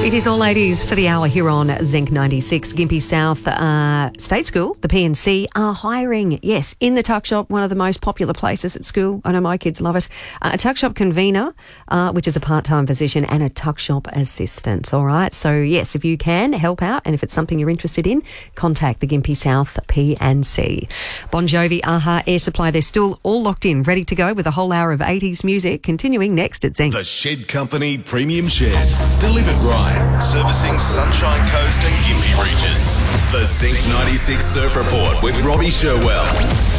It is all ladies for the hour here on Zinc 96. Gympie South State School, the PNC, are hiring, yes, in the tuck shop, one of the most popular places at school. I know my kids love it. A tuck shop convener, which is a part-time position, and a tuck shop assistant, all right? So, yes, if you can, help out, and if it's something you're interested in, contact the Gympie South PNC. Bon Jovi, Aha, Air Supply, they're still all locked in, ready to go with a whole hour of 80s music, continuing next at Zinc. The Shed Company Premium Sheds. Delivered right. Servicing Sunshine Coast and Gympie regions. The Zinc 96 Surf Report with Robbie Sherwell.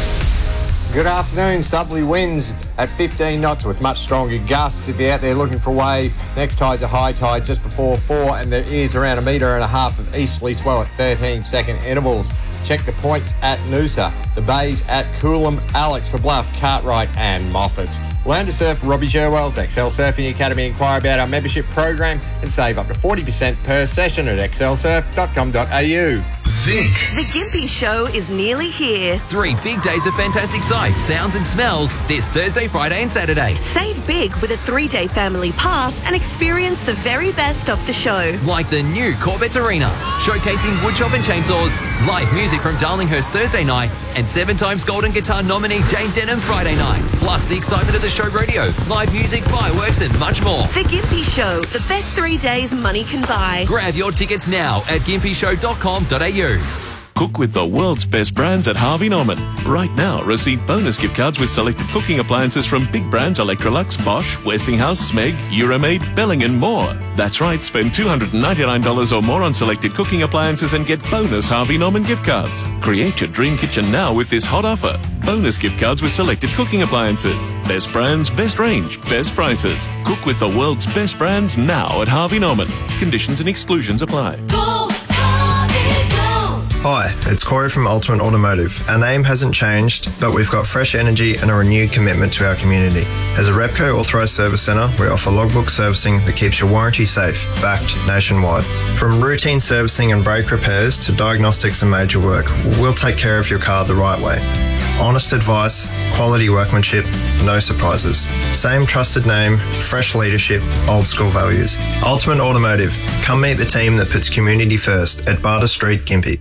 Good afternoon. Southerly winds at 15 knots with much stronger gusts. If you're out there looking for a wave, next tide to high tide just before 4, and there is around 1.5 metres of easterly swell at 13-second intervals. Check the points at Noosa, the bays at Coolum, Alex, The Bluff, Cartwright and Moffat. Learn to surf Robbie Sherwell's XL Surfing Academy. Inquire about our membership program and save up to 40% per session at xlsurf.com.au. Zinc. The Gympie Show is nearly here. 3 big days of fantastic sights, sounds and smells this Thursday, Friday and Saturday. Save big with a 3-day family pass and experience the very best of the show. Like the new Corbett Arena, showcasing woodchop and chainsaws, live music from Darlinghurst Thursday night, and 7-times Golden Guitar nominee Jane Denham Friday night. Plus the excitement of the show rodeo, live music, fireworks and much more. The Gympie Show, the best 3 days money can buy. Grab your tickets now at gympyshow.com.au. Cook with the world's best brands at Harvey Norman. Right now, receive bonus gift cards with selected cooking appliances from big brands Electrolux, Bosch, Westinghouse, Smeg, Euromaid, Belling and more. That's right, spend $299 or more on selected cooking appliances and get bonus Harvey Norman gift cards. Create your dream kitchen now with this hot offer. Bonus gift cards with selected cooking appliances. Best brands, best range, best prices. Cook with the world's best brands now at Harvey Norman. Conditions and exclusions apply. Hi, it's Corey from Ultimate Automotive. Our name hasn't changed, but we've got fresh energy and a renewed commitment to our community. As a Repco authorised service centre, we offer logbook servicing that keeps your warranty safe, backed nationwide. From routine servicing and brake repairs to diagnostics and major work, we'll take care of your car the right way. Honest advice, quality workmanship, no surprises. Same trusted name, fresh leadership, old school values. Ultimate Automotive. Come meet the team that puts community first at Barter Street, Gympie.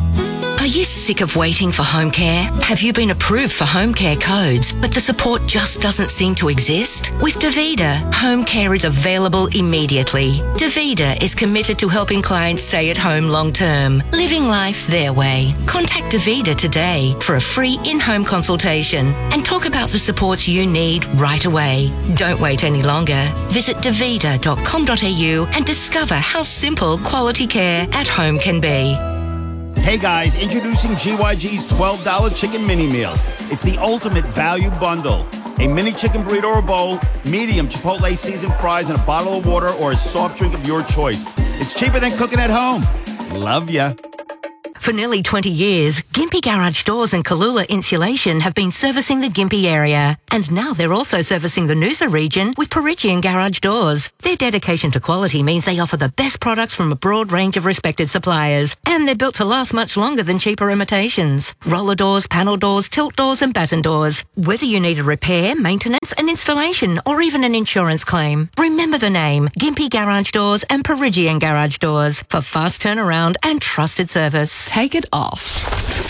Are you sick of waiting for home care? Have you been approved for home care codes, but the support just doesn't seem to exist? With Davida, home care is available immediately. Davida is committed to helping clients stay at home long term, living life their way. Contact Davida today for a free in-home consultation and talk about the supports you need right away. Don't wait any longer. Visit davida.com.au and discover how simple quality care at home can be. Hey guys, introducing GYG's $12 chicken mini meal. It's the ultimate value bundle. A mini chicken burrito or bowl, medium Chipotle seasoned fries, and a bottle of water or a soft drink of your choice. It's cheaper than cooking at home. Love ya. For nearly 20 years, Gympie Garage Doors and Kalula Insulation have been servicing the Gympie area. And now they're also servicing the Noosa region with Perigian Garage Doors. Their dedication to quality means they offer the best products from a broad range of respected suppliers. And they're built to last much longer than cheaper imitations. Roller doors, panel doors, tilt doors and batten doors. Whether you need a repair, maintenance, an installation or even an insurance claim, remember the name Gympie Garage Doors and Perigian Garage Doors for fast turnaround and trusted service. Take it off.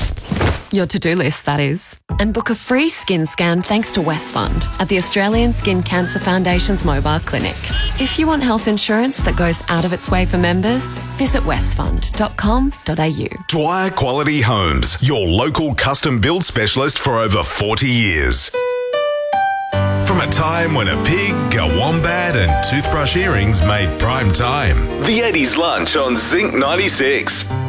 Your to-do list, that is. And book a free skin scan thanks to Westfund at the Australian Skin Cancer Foundation's mobile clinic. If you want health insurance that goes out of its way for members, visit westfund.com.au. Dwyer Quality Homes, your local custom build specialist for over 40 years. From a time when a pig, a wombat and toothbrush earrings made prime time. The 80s lunch on Zinc 96.